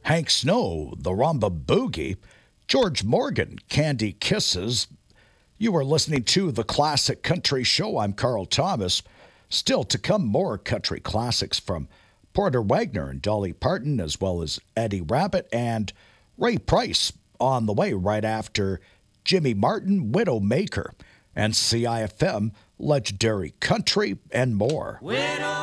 Hank Snow, The Rumba Boogie, George Morgan, Candy Kisses. You are listening to the Classic Country Show. I'm Carl Thomas. Still to come, more country classics from Porter Wagoner and Dolly Parton, as well as Eddie Rabbitt and Ray Price on the way right after Jimmy Martin, Widowmaker, and CIFM, Legendary Country, and more.